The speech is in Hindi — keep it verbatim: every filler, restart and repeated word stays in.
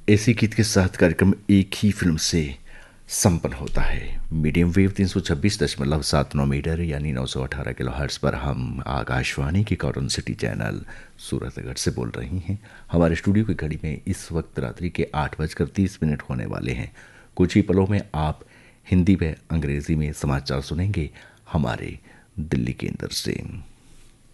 ऐसे गीत के साथ कार्यक्रम एक ही फिल्म से संपन्न होता है। मीडियम वेव तीन सौ छब्बीस दशमलव सात नौ मीटर यानी नौ सौ अठारह किलो हर्ट्स पर हम आकाशवाणी के कॉटन सिटी चैनल सूरतगढ़ से बोल रही हैं। हमारे स्टूडियो की घड़ी में इस वक्त रात्रि के आठ बजकर तीस मिनट होने वाले हैं। कुछ ही पलों में आप हिंदी व अंग्रेजी में समाचार सुनेंगे हमारे दिल्ली केंद्र से।